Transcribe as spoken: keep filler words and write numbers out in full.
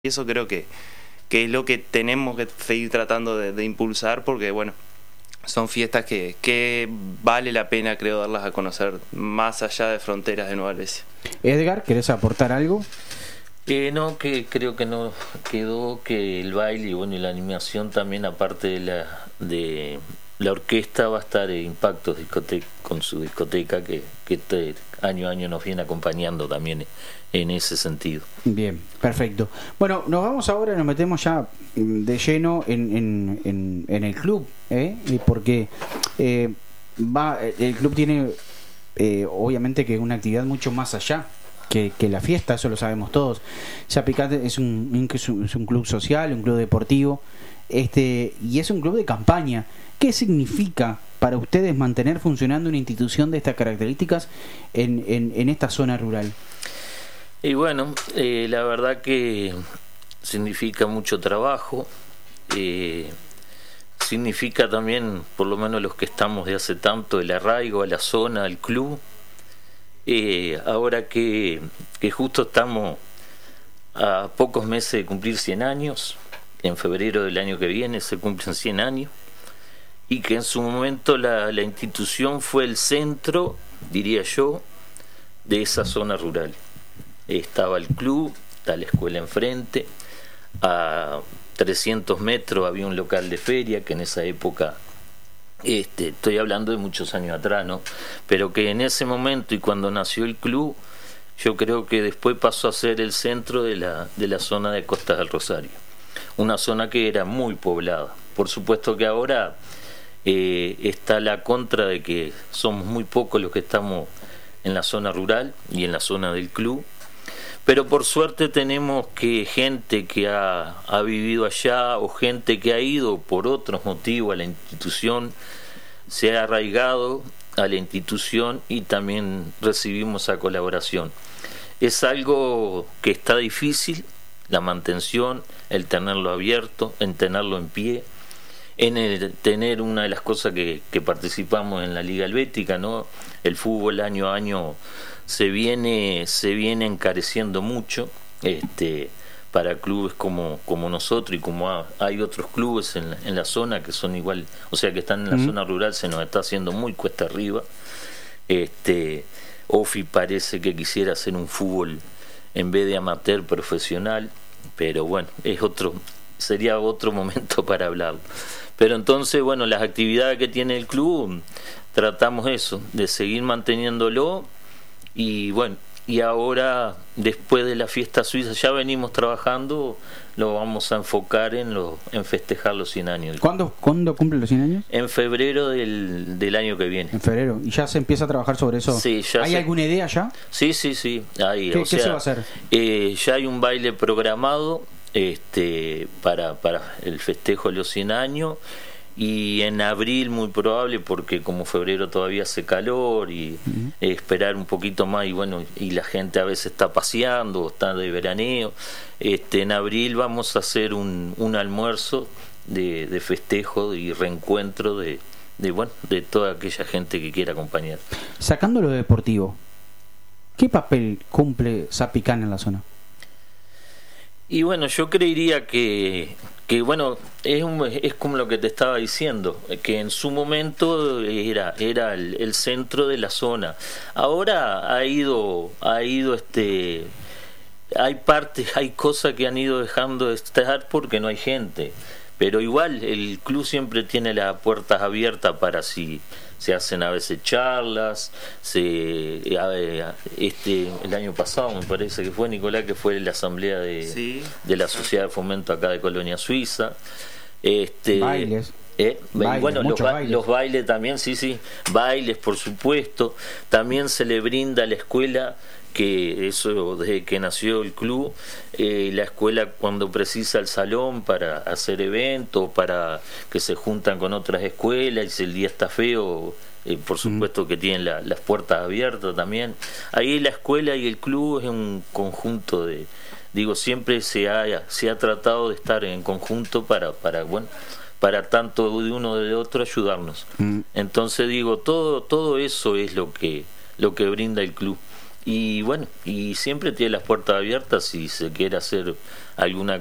Y eso creo que, que es lo que tenemos que seguir tratando de, de impulsar, porque bueno, son fiestas que, que vale la pena, creo, darlas a conocer más allá de fronteras de Nueva Albesia. Edgar, ¿querés aportar algo? Eh, no, que creo que no quedó que el baile y bueno y la animación también, aparte de la de la orquesta, va a estar en Impactos Discoteca con su discoteca que, que este año a año nos viene acompañando también en ese sentido. Bien, perfecto. Bueno, nos vamos ahora, nos metemos ya de lleno en, en, en, en el club, ¿eh? Porque eh, va, el club tiene eh, obviamente que una actividad mucho más allá Que, que la fiesta, eso lo sabemos todos. Zapicán es un, es un, es un club social, un club deportivo, este y es un club de campaña. ¿Qué significa para ustedes mantener funcionando una institución de estas características en, en, en esta zona rural? Y bueno, eh, la verdad que significa mucho trabajo, eh, significa también, por lo menos los que estamos de hace tanto, el arraigo a la zona, al club. Eh, ahora que, que justo estamos a pocos meses de cumplir cien años, en febrero del año que viene se cumplen cien años, y que en su momento la, la institución fue el centro, diría yo, de esa zona rural. Estaba el club, está la escuela enfrente, a trescientos metros había un local de feria que en esa época, Este, estoy hablando de muchos años atrás, ¿no? Pero que en ese momento y cuando nació el club, yo creo que después pasó a ser el centro de la, de la zona de Costa del Rosario. Una zona que era muy poblada. Por supuesto que ahora eh, está la contra de que somos muy pocos los que estamos en la zona rural y en la zona del club. Pero por suerte tenemos que gente que ha, ha vivido allá o gente que ha ido por otros motivos a la institución, se ha arraigado a la institución y también recibimos esa colaboración. Es algo que está difícil, la mantención, el tenerlo abierto, en tenerlo en pie, en el tener una de las cosas que, que participamos en la Liga Helvética, ¿no? El fútbol año a año se viene se viene encareciendo mucho este para clubes como como nosotros, y como ha, hay otros clubes en la, en la zona que son igual, o sea que están en la mm. zona rural, se nos está haciendo muy cuesta arriba. este Ofi parece que quisiera hacer un fútbol en vez de amateur profesional, pero bueno, es otro sería otro momento para hablar. Pero entonces, bueno, las actividades que tiene el club, tratamos eso, de seguir manteniéndolo. Y bueno, y ahora después de la fiesta suiza ya venimos trabajando, lo vamos a enfocar en lo, en festejar los cien años. ¿Cuándo, ¿cuándo cumplen los cien años? En febrero del, del año que viene. En febrero, ¿y ya se empieza a trabajar sobre eso? Sí, ya. ¿Hay se... alguna idea ya? Sí, sí, sí. Hay, ¿Qué, o ¿qué sea, se va a hacer? Eh, ya hay un baile programado este para, para el festejo de los cien años. Y en abril muy probable, porque como febrero todavía hace calor y uh-huh. eh, esperar un poquito más, y bueno, y la gente a veces está paseando o está de veraneo, este en abril vamos a hacer un, un almuerzo de, de festejo y reencuentro de, de bueno de toda aquella gente que quiera acompañar. Sacando lo deportivo, ¿qué papel cumple Zapicán en la zona? Y bueno, yo creería que, que bueno, es, un, es como lo que te estaba diciendo, que en su momento era, era el, el centro de la zona. Ahora ha ido, ha ido este, hay partes, hay cosas que han ido dejando de estar porque no hay gente. Pero igual el club siempre tiene las puertas abiertas para si se hacen a veces charlas, se este el año pasado me parece que fue Nicolás, que fue la asamblea de, sí. de la sociedad de fomento acá de Colonia Suiza. Este, bailes. Eh, Bailes, bueno, los, ba- bailes. los bailes también, sí, sí, bailes por supuesto. También se le brinda a la escuela, que eso desde que nació el club, eh, la escuela cuando precisa el salón para hacer eventos, para que se juntan con otras escuelas, y si el día está feo, eh, por supuesto mm. que tienen la, las puertas abiertas también. Ahí la escuela y el club es un conjunto de, digo, siempre se ha, se ha tratado de estar en conjunto para, para bueno, para tanto de uno de otro ayudarnos. Mm. Entonces digo, todo todo eso es lo que lo que brinda el club. Y bueno, y siempre tiene las puertas abiertas si se quiere hacer alguna